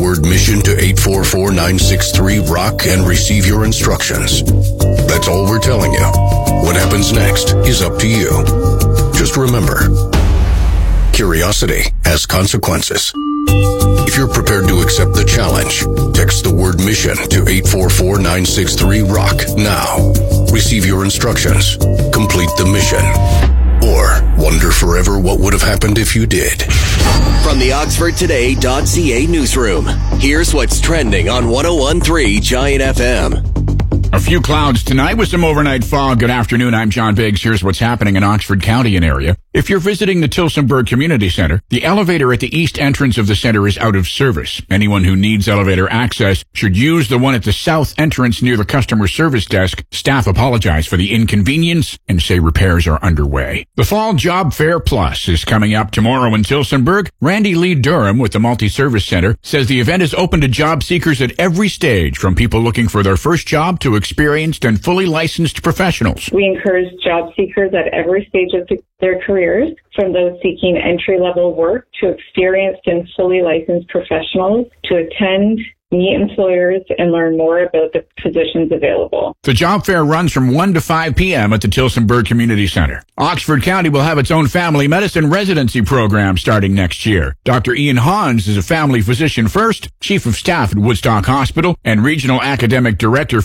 word mission to 844-963-ROCK and receive your instructions. That's all we're telling you. What happens next is up to you. Just remember, curiosity has consequences. If you're prepared to accept the challenge, text the word mission to 844-963-ROCK now. Receive your instructions. Complete the mission. Or wonder forever what would have happened if you did. From the OxfordToday.ca newsroom, here's what's trending on 101.3 Giant FM. A few clouds tonight with some overnight fog. Good afternoon, I'm John Biggs. Here's what's happening in Oxford County and area. If you're visiting the Tillsonburg Community Center, the elevator at the east entrance of the center is out of service. Anyone who needs elevator access should use the one at the south entrance near the customer service desk. Staff apologize for the inconvenience and say repairs are underway. The Fall Job Fair Plus is coming up tomorrow in Tillsonburg. Randy Lee Durham with the Multi-Service Center says the event is open to job seekers at every stage, from people looking for their first job to experienced and fully licensed professionals. We encourage job seekers at every stage of their careers, from those seeking entry-level work to experienced and fully licensed professionals, to attend, meet employers, and learn more about the positions available. The job fair runs from 1 to 5 p.m. at the Tillsonburg Community Center. Oxford County will have its own family medicine residency program starting next year. Dr. Ian Hans is a family physician first, chief of staff at Woodstock Hospital, and regional academic director